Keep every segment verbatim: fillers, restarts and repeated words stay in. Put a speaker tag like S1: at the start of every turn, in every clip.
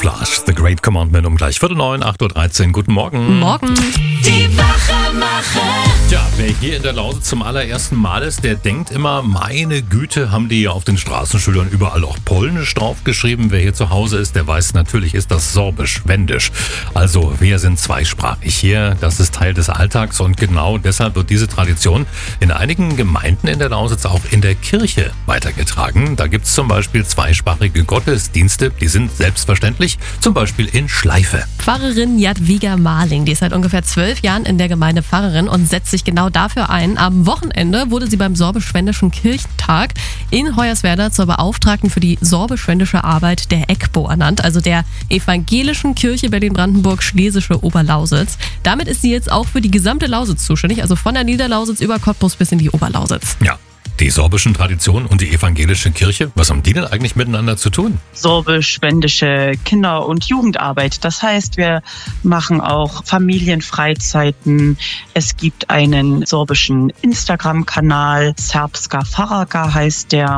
S1: Splash, The Great Commandment um gleich Viertel neun, acht Uhr dreizehn. Guten Morgen.
S2: Morgen.
S3: Die Wachemacher.
S1: Tja, wer hier in der Lausitz zum allerersten Mal ist, der denkt immer, meine Güte, haben die auf den Straßenschildern überall auch Polnisch draufgeschrieben. Wer hier zu Hause ist, der weiß, natürlich ist das Sorbisch, Wendisch. Also wir sind zweisprachig hier, das ist Teil des Alltags und genau deshalb wird diese Tradition in einigen Gemeinden in der Lausitz auch in der Kirche weitergetragen. Da gibt es zum Beispiel zweisprachige Gottesdienste, die sind selbstverständlich, zum Beispiel in Schleife.
S2: Pfarrerin Jadwiga Marling, die ist seit ungefähr zwölf Jahren in der Gemeinde Pfarrerin und setzt sich genau dafür ein. Am Wochenende wurde sie beim Sorbisch-Schwendischen Kirchentag in Hoyerswerda zur Beauftragten für die sorbisch-schwendische Arbeit der E G B O ernannt, also der Evangelischen Kirche Berlin-Brandenburg-Schlesische Oberlausitz. Damit ist sie jetzt auch für die gesamte Lausitz zuständig, also von der Niederlausitz über Cottbus bis in die Oberlausitz.
S1: Ja. Die sorbischen Traditionen und die evangelische Kirche, was haben die denn eigentlich miteinander zu tun?
S4: Sorbisch-schwendische Kinder- und Jugendarbeit. Das heißt, wir machen auch Familienfreizeiten. Es gibt einen sorbischen Instagram-Kanal, Serbska Faraga heißt der,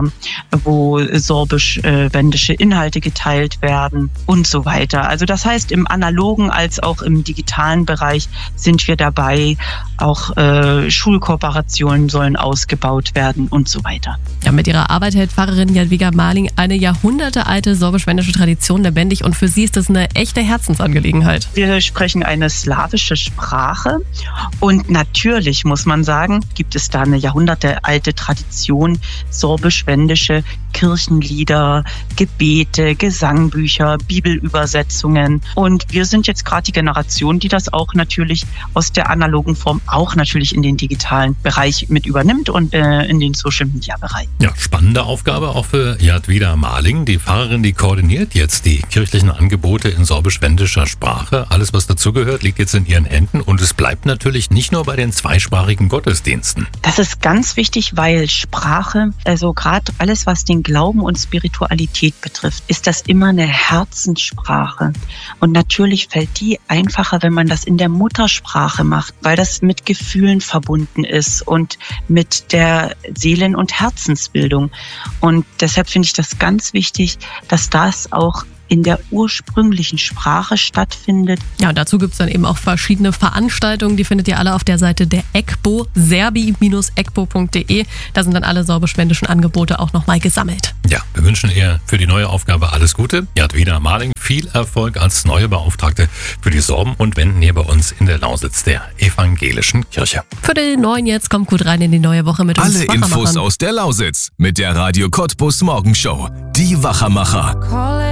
S4: wo sorbisch-schwendische Inhalte geteilt werden und so weiter. Also das heißt, im analogen als auch im digitalen Bereich sind wir dabei. Auch äh, Schulkooperationen sollen ausgebaut werden und so weiter.
S2: Ja, mit ihrer Arbeit hält Pfarrerin Jadwiga Marling eine jahrhundertealte sorbisch-schwendische Tradition lebendig und für sie ist das eine echte Herzensangelegenheit.
S4: Wir sprechen eine slawische Sprache und natürlich, muss man sagen, gibt es da eine jahrhundertealte Tradition, sorbisch-schwendische Kirchenlieder, Gebete, Gesangbücher, Bibelübersetzungen und wir sind jetzt gerade die Generation, die das auch natürlich aus der analogen Form auch natürlich in den digitalen Bereich mit übernimmt und äh, in den Social-Media-Bereich.
S1: Ja, spannende Aufgabe auch für Jadwiga Marling. Die Pfarrerin, die koordiniert jetzt die kirchlichen Angebote in sorbisch-schwendischer Sprache. Alles, was dazugehört, liegt jetzt in ihren Händen und es bleibt natürlich nicht nur bei den zweisprachigen Gottesdiensten.
S4: Das ist ganz wichtig, weil Sprache, also gerade alles, was den Glauben und Spiritualität betrifft, ist das immer eine Herzenssprache. Und natürlich fällt die einfacher, wenn man das in der Muttersprache macht, weil das mit Gefühlen verbunden ist und mit der Seelen- und Herzensbildung. Und deshalb finde ich das ganz wichtig, dass das auch in der ursprünglichen Sprache stattfindet.
S2: Ja, und dazu gibt es dann eben auch verschiedene Veranstaltungen, die findet ihr alle auf der Seite der E G B O, serbi Bindestrich e g b o punkt d e. Da sind dann alle sorbisch-schwendischen Angebote auch nochmal gesammelt.
S1: Ja, wir wünschen ihr für die neue Aufgabe alles Gute. Jadwiga Marling, viel Erfolg als neue Beauftragte für die Sorben und Wenden hier bei uns in der Lausitz der Evangelischen Kirche.
S2: Viertel neun jetzt, kommt gut rein in die neue Woche mit uns.
S5: Alle Infos aus der Lausitz mit der Radio Cottbus Morgenshow. Die Wachemacher.